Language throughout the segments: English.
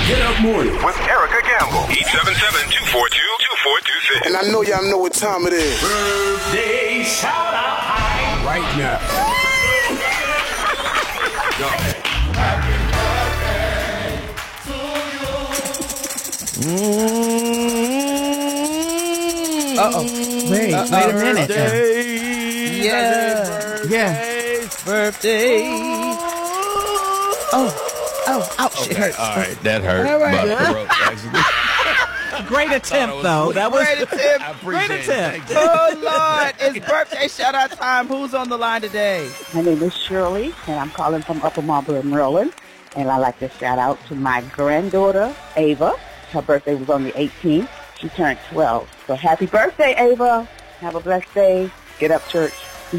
Get Up Morning with Erica Gamble. 877-242-2426. And I know y'all know what time it is. Birthday shout out time right now. Happy birthday to you. Uh-oh. Wait a minute. Yeah. Birthday. Ouch, it hurts. All right, that hurt. All right. Great attempt, though. That was Great attempt. I appreciate Great attempt. it. Oh, Lord. It's birthday shout-out time. Who's on the line today? My name is Shirley, and I'm calling from Upper Marlboro, Maryland. And I'd like to shout out to my granddaughter, Ava. Her birthday was on the 18th. She turned 12. So happy birthday, Ava. Have a blessed day. Get up, church.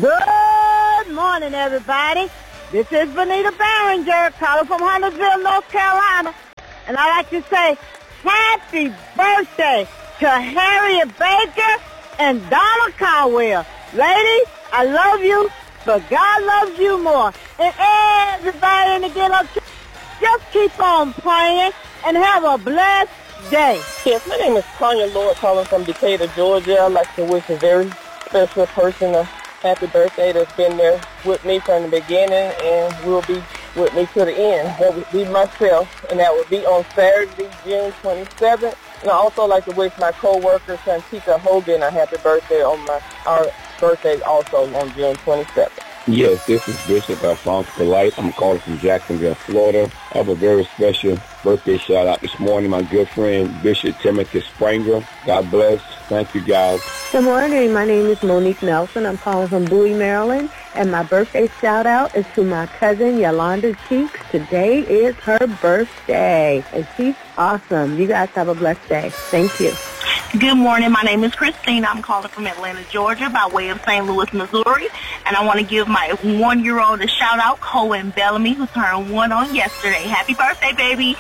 Good morning, everybody. This is Benita Barringer, calling from Huntersville, North Carolina. And I'd like to say happy birthday to Harriet Baker and Donna Caldwell. Ladies, I love you, but God loves you more. And everybody in the Get Up Church, just keep on praying and have a blessed day. Yes, my name is Tanya Lord, calling from Decatur, Georgia. I'd like to wish a very special person a happy birthday that's been there with me from the beginning and will be with me to the end. That would be myself, and that would be on Saturday, June 27th. And I also like to wish my co-worker, Shantika Hogan, a happy birthday on our birthday also on June 27th. Yes, this is Bishop Alphonse Polite. I'm calling from Jacksonville, Florida. I have a very special birthday shout out this morning. My good friend, Bishop Timothy Spranger. God bless. Thank you, guys. Good morning. My name is Monique Nelson. I'm calling from Bowie, Maryland. And my birthday shout out is to my cousin, Yolanda Cheeks. Today is her birthday. And she's awesome. You guys have a blessed day. Thank you. Good morning. My name is Christine. I'm calling from Atlanta, Georgia, by way of St. Louis, Missouri. And I want to give my 1-year-old a shout-out, Cohen Bellamy, who turned 1 on yesterday. Happy birthday, baby.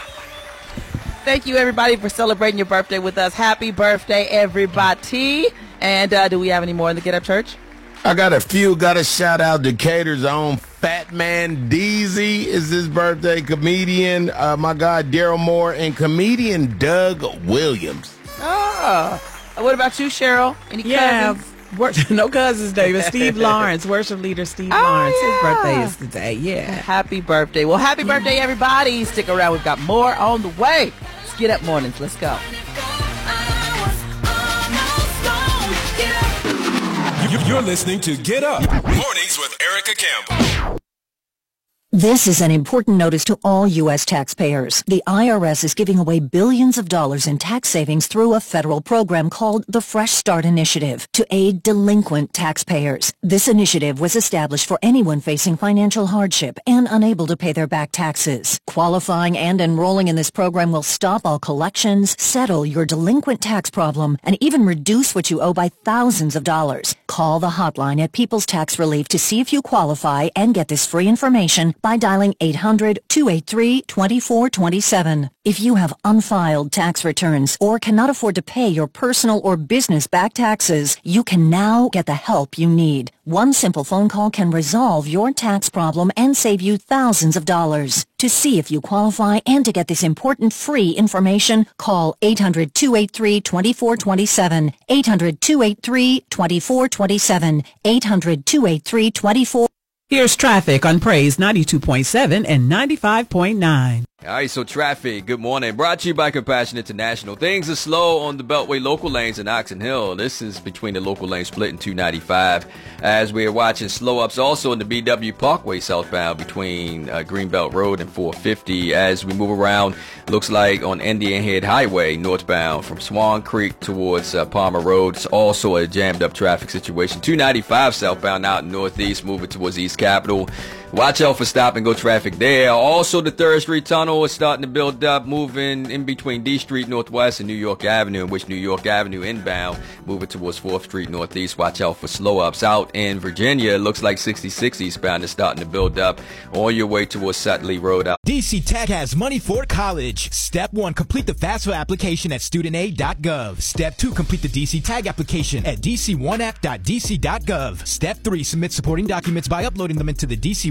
Thank you, everybody, for celebrating your birthday with us. Happy birthday, everybody. And do we have any more in the Get Up Church? I got a few. Got a shout out Decatur's own Fat Man Deezy is his birthday. Comedian, my God, Daryl Moore, and comedian Doug Williams. What about you, Cheryl? Any cousins? No cousins, David. Steve Lawrence, worship leader Steve Lawrence. Yeah. His birthday is today. Yeah. Happy birthday. Well, happy birthday, everybody. Stick around. We've got more on the way. Let's Get Up Mornings. Let's go. You're listening to Get Up Mornings with Erica Campbell. This is an important notice to all U.S. taxpayers. The IRS is giving away billions of dollars in tax savings through a federal program called the Fresh Start Initiative to aid delinquent taxpayers. This initiative was established for anyone facing financial hardship and unable to pay their back taxes. Qualifying and enrolling in this program will stop all collections, settle your delinquent tax problem, and even reduce what you owe by thousands of dollars. Call the hotline at People's Tax Relief to see if you qualify and get this free information by dialing 800-283-2427. If you have unfiled tax returns or cannot afford to pay your personal or business back taxes, you can now get the help you need. One simple phone call can resolve your tax problem and save you thousands of dollars. To see if you qualify and to get this important free information, call 800-283-2427, 800-283-2427, 800-283-2427. Here's traffic on Praise 92.7 and 95.9. All right, so traffic, good morning. Brought to you by Compassion International. Things are slow on the Beltway local lanes in Oxon Hill. This is between the local lane split and 295. As we are watching slow ups also in the BW Parkway southbound between Greenbelt Road and 450. As we move around, looks like on Indian Head Highway northbound from Swan Creek towards Palmer Road. It's also a jammed up traffic situation. 295 southbound out in northeast, moving towards East Capitol. Watch out for stop and go traffic there. Also, the 3rd Street Tunnel is starting to build up, moving in between D Street Northwest and New York Avenue, in which New York Avenue inbound, moving towards 4th Street Northeast. Watch out for slow ups. Out in Virginia, it looks like 66 eastbound is starting to build up on your way towards Sutley Road. DC Tech has money for college. Step 1, complete the FAFSA application at studentaid.gov. Step 2, complete the DC Tag application at dc1app.dc.gov. Step 3, submit supporting documents by uploading them into the DC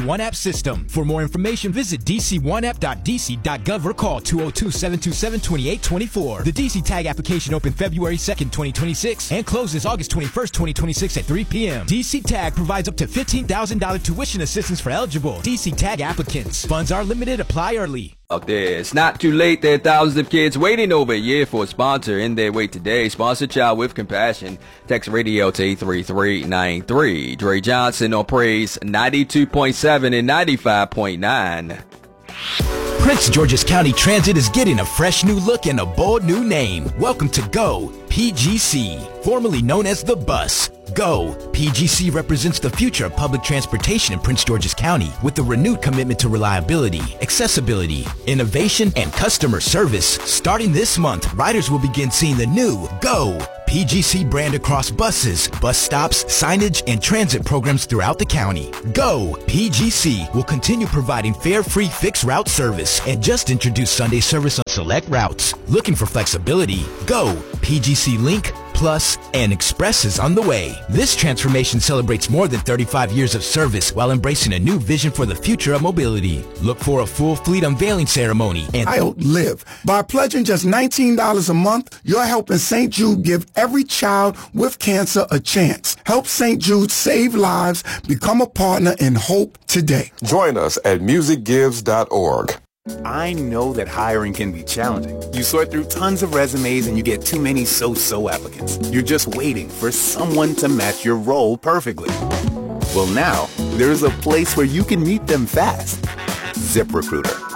One App system. For more information, visit dconeapp.dc.gov or call 202-727-2824. The DC Tag application opened February 2nd, 2026 and closes August 21st, 2026 at 3 p.m. DC Tag provides up to $15,000 tuition assistance for eligible DC Tag applicants. Funds are limited. Apply early. Out there, it's not too late. There are thousands of kids waiting over a year for a sponsor in their way today. Sponsor Child with Compassion. Text radio to 83393. Dre Johnson on Praise 92.7 and 95.9. Prince George's County Transit is getting a fresh new look and a bold new name. Welcome to GO PGC, formerly known as the Bus. GO PGC represents the future of public transportation in Prince George's County with a renewed commitment to reliability, accessibility, innovation, and customer service. Starting this month, riders will begin seeing the new GO PGC brand across buses, bus stops, signage, and transit programs throughout the county. GO PGC will continue providing fare-free fixed route service and just introduced Sunday service on select routes. Looking for flexibility? GO PGC Link, Plus, and Express is on the way. This transformation celebrates more than 35 years of service while embracing a new vision for the future of mobility. Look for a full fleet unveiling ceremony and live. By pledging just $19 a month, you're helping St. Jude give every child with cancer a chance. Help St. Jude save lives. Become a partner in hope today. Join us at musicgives.org. I know that hiring can be challenging. You sort through tons of resumes and you get too many so-so applicants. You're just waiting for someone to match your role perfectly. Well, now, there's a place where you can meet them fast. ZipRecruiter.